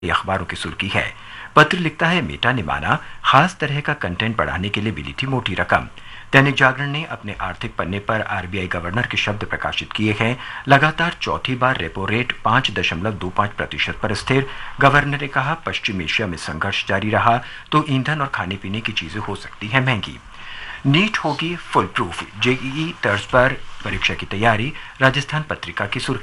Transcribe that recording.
अखबारों की सुर्खी है। पत्र लिखता है, मेटा ने माना खास तरह का कंटेंट बढ़ाने के लिए मिली थी मोटी रकम। दैनिक जागरण ने अपने आर्थिक पन्ने पर आरबीआई गवर्नर के शब्द प्रकाशित किए हैं। लगातार चौथी बार रेपो रेट 5.25% पर स्थिर। गवर्नर ने कहा, पश्चिम एशिया में संघर्ष जारी रहा तो ईंधन और खाने पीने की चीजें हो सकती हैं महंगी। नीट होगी फुल प्रूफ, जेईई तर्ज पर परीक्षा की तैयारी, राजस्थान पत्रिका की सुर्खी।